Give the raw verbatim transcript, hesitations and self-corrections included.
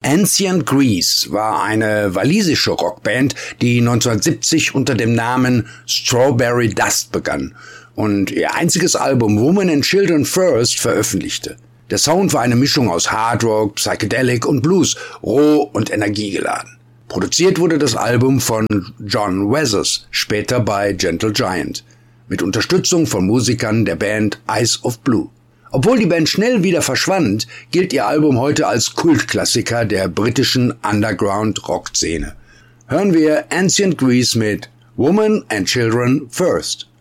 Ancient Grease war eine walisische Rockband, die neunzehnhundertsiebzig unter dem Namen Strawberry Dust begann und ihr einziges Album Women and Children First veröffentlichte. Der Sound war eine Mischung aus Hard Rock, Psychedelic und Blues, roh und energiegeladen. Produziert wurde das Album von John Weathers, später bei Gentle Giant, mit Unterstützung von Musikern der Band Eyes of Blue. Obwohl die Band schnell wieder verschwand, gilt ihr Album heute als Kultklassiker der britischen Underground-Rock-Szene. Hören wir Ancient Grease mit Women and Children First.